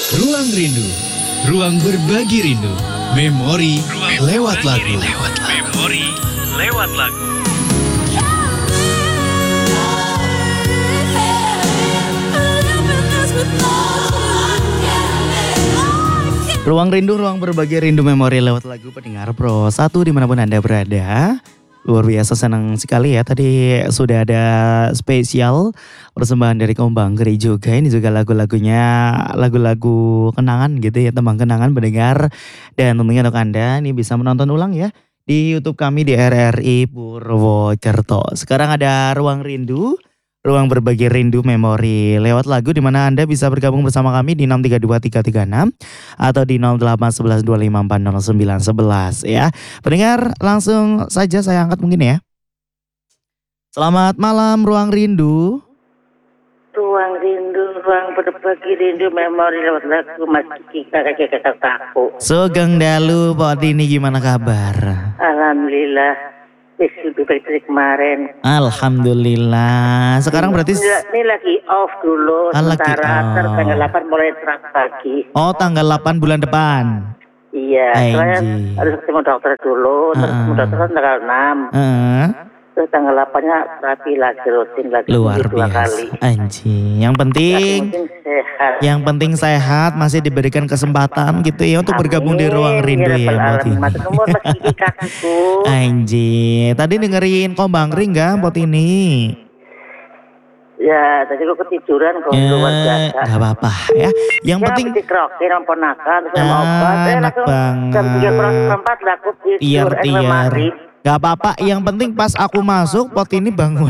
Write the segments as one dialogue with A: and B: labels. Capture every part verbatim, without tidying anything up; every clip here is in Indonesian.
A: Ruang Rindu, ruang berbagi rindu, memori lewat lagu. Lewat lagu. Memori lewat lagu. Ruang Rindu, ruang berbagi rindu, memori lewat lagu. Pendengar Pro satu dimanapun Anda berada. Luar biasa senang sekali ya, tadi sudah ada spesial persembahan dari Kombang Geri juga. Ini juga lagu-lagunya, lagu-lagu kenangan gitu ya, tembang kenangan pendengar. Dan tentunya untuk Anda ini bisa menonton ulang ya di YouTube kami di R R I Purwokerto. Sekarang ada Ruang Rindu, ruang berbagi rindu memori lewat lagu, di mana Anda bisa bergabung bersama kami di enam tiga dua tiga tiga enam atau di nol delapan satu satu dua lima empat nol sembilan satu satu ya. Pendengar, langsung saja saya angkat mungkin ya. Selamat malam Ruang Rindu.
B: Ruang rindu, ruang berbagi rindu memori lewat lagu Mas Kiki kakak kakakku.
A: Sugeng dalu Pak Dini, gimana kabar?
B: Alhamdulillah. Bisa lebih baik dari kemarin.
A: Alhamdulillah. Sekarang berarti
B: ini, ini lagi off dulu.
A: Ah, lagi
B: sementara
A: off.
B: tanggal delapan mulai terang pagi.
A: Oh, tanggal delapan bulan depan.
B: Iya, soalnya harus ketemu dokter dulu. Terus
A: Uh-uh.
B: ketemu dokter kan tanggal enam.
A: Uh,
B: Terus tanggal delapan-nya terapi lagi, rutin lagi.
A: luar
B: dua
A: biasa.
B: kali.
A: Anjing. Yang penting,
B: Yang penting sehat.
A: yang penting sehat, masih diberikan kesempatan gitu ya untuk bergabung di Ruang Rindu ya Mbak Tini.
B: Mas nomor Mas Kiki kakakku.
A: Anjing. Tadi dengerin Kombang Ring gak Mbak Tini?
B: Ya, tadi gue ketiduran kok,
A: Ya,
B: luar biasa.
A: gak apa-apa ya. Yang
B: Ya,
A: penting
B: dikerokin ponakan, terus
A: Ah,
B: mau obat. Eh,
A: enak
B: langsung
A: banget.
B: jam tiga kurang seperempat lah aku tidur.
A: tiar
B: eh,
A: tiar.
B: maghrib.
A: Gak apa-apa. Yang penting pas aku masuk Pot ini bangun.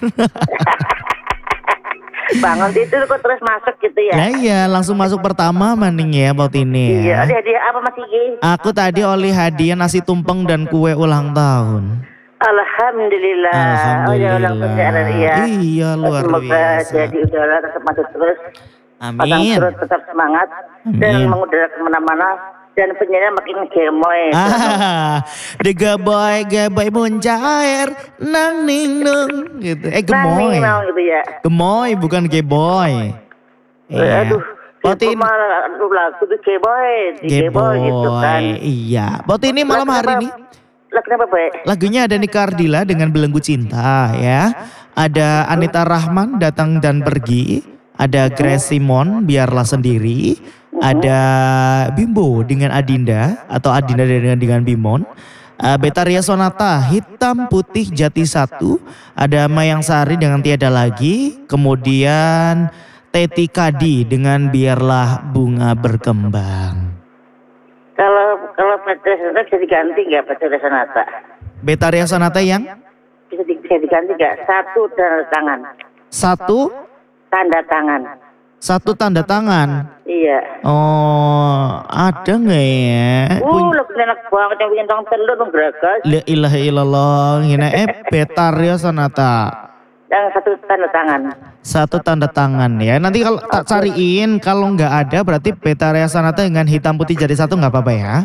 B: Bangun tidur kok terus masuk gitu ya.
A: Ya iya, langsung masuk pertama maning ya Pot ini
B: Iya,
A: ya.
B: ada hadiah apa Mas Kiki?
A: Aku tadi oleh hadiah nasi tumpeng dan kue ulang tahun.
B: Alhamdulillah. Oh ya, ulang tahun R R I ya.
A: Iya, luar
B: Semoga
A: biasa.
B: jadi udara tetap maju terus. Pasang
A: Amin.
B: terus tetap semangat.
A: Amin.
B: Dan mengudara kemana-mana. Dan penyanyi makin gemoy.
A: Ah, the gaboy gaboy muncair nang ning nung gitu. Eh gemoy.
B: Nang, gitu ya.
A: Gemoy bukan geboy.
B: Eh, Aduh.
A: Potin
B: Malah lagu itu geboy. Di geboy gitu kan.
A: Iya. Potin ini malam
B: Lagu
A: hari
B: apa?
A: ini
B: Lagu apa, Pak?
A: lagunya ada Nika Ardila dengan Belenggu Cinta ya. Ada Anita Rahman Datang dan Pergi. Ada Grace Simon Biarlah Sendiri. Ada Bimbo dengan Adinda atau Adinda dengan dengan Bimon. Uh, Betaria Sonata Hitam Putih Jati Satu. Ada Mayang Sari dengan Tiada Lagi. Kemudian Teti Kadi dengan Biarlah Bunga Berkembang.
B: Kalau kalau Petra Sonata bisa diganti nggak Petra Sonata?
A: Betaria Sonata yang
B: Bisa, di, bisa diganti nggak? Satu tanda tangan.
A: satu
B: Tanda tangan.
A: satu tanda tangan.
B: Iya.
A: Oh, ada nggak ya?
B: Uh, lagu enak banget yang bikin tong telur dong Gragas.
A: La ilaha illallah. Ngina eh Betaria Sonata.
B: Yang satu tanda tangan.
A: Satu tanda tangan ya. Nanti kalau tak cariin, kalau nggak ada berarti Betaria Sonata dengan Hitam Putih Jadi Satu nggak apa-apa ya?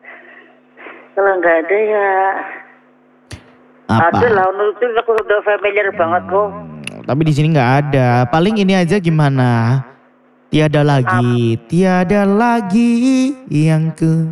B: Kalau nggak ada ya.
A: Apa?
B: Ada lah, menurut itu aku udah familiar banget kok.
A: Tapi di sini nggak ada. Paling ini aja gimana? Tiada lagi, tiada lagi yang ke.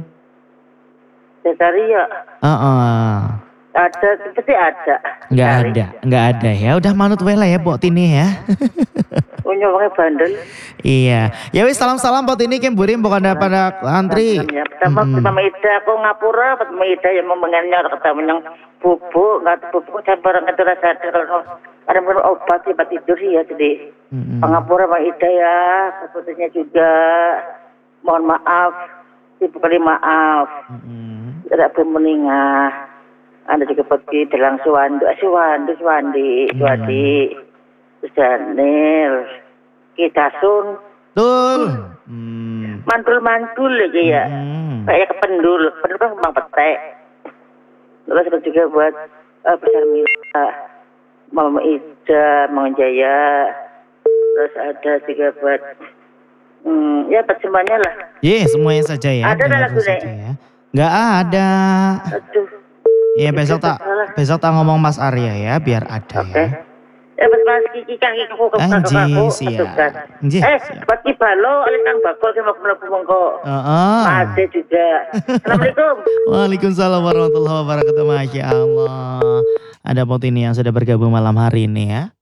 B: Betaria
A: Heeh.
B: ada, pasti ada.
A: Nggak
B: Cari.
A: ada, nggak ada ya. Udah manut wela ya Pok Tini ya.
B: Punya orangnya bandel.
A: Iya. Ya wis salam-salam Pok Tini kemburi bukan ada pada antri.
B: Ya, pertama
A: Mm-mm.
B: pertama Ida aku ngapura, pertama Ida yang mau mengenyar ketemu yang bubuk, nggak bubuk saya barang itu rasa kalau ada minum obat tiba tidur ya jadi
A: Mm-mm.
B: pengapura Bang Ida ya, keputusnya juga mohon maaf, ibu kali maaf,
A: Mm-mm.
B: tidak bermeningah. Anda juga pergi dalam Suwandu, eh, Suwandu, Suwandi, Suwadi, terus Daniel, kita sun,
A: Betul. Hmm.
B: mantul-mantul aja ya.
A: Hmm.
B: Kayak kependul, kependul kan kembang petek. Terus ada juga buat uh, besar Mila, Mama Ida, Mang Jaya. Terus ada juga buat, hmm, ya buat semuanya lah.
A: Ye, semuanya saja ya.
B: Ada
A: Dengar
B: lagu
A: saja
B: nih?
A: ya. Nggak ada.
B: Aduh.
A: Iya besok tak
B: Salah.
A: besok tak ngomong Mas Arya ya biar ada
B: Oke.
A: ya.
B: dapat mas kiki kang iki kok
A: Anjir, siap. Anjir,
B: Eh,
A: siap.
B: dapat ki balo oleh kang bakul ki mau mlebu mongko.
A: Heeh.
B: Masih juga. Assalamualaikum.
A: Waalaikumsalam warahmatullahi wabarakatuh. Masya Allah. Ada Potini yang sudah bergabung malam hari ini ya.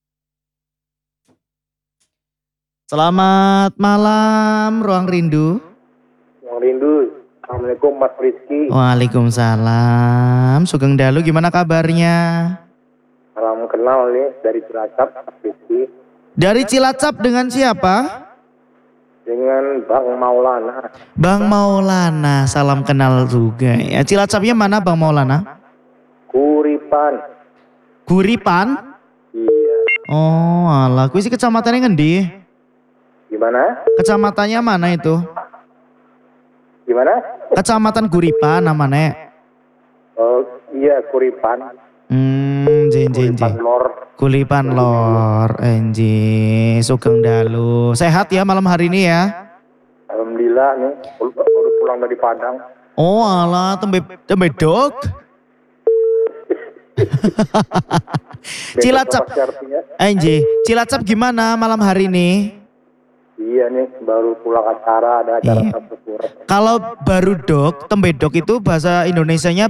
A: Selamat malam, Ruang Rindu.
C: Ruang Rindu. Assalamualaikum Mas Rizky.
A: Waalaikumsalam. Sugeng Dalu, gimana kabarnya?
C: Salam kenal nih dari Cilacap, Mas Rizky.
A: Dari Cilacap dengan siapa?
C: Dengan Bang Maulana.
A: Bang Maulana, salam kenal juga ya. Cilacapnya mana Bang Maulana?
C: Kuripan.
A: Guripan?
C: Iya.
A: Oh alah, kuwi sih kecamatannya ngendi?
C: Gimana?
A: Kecamatannya mana itu?
C: Gimana?
A: Kecamatan Guripan namanya.
C: Oh iya Kuripan.
A: Hmm, jin jin
C: Kuripan
A: jin.
C: Lor.
A: Kulipan Lor, Enji, Sugeng Dalu. Sehat ya malam hari ini ya?
C: Alhamdulillah nih. Baru baru pulang dari Padang.
A: Oh alah, tembe tembe dok. Cilacap,
C: Besok apa sih artinya?
A: Enji, Cilacap gimana malam hari ini?
C: Iya nih baru pulang acara ada acara
A: Iya.
C: satu kurang.
A: Kalau baru dok, tembe dok itu bahasa Indonesianya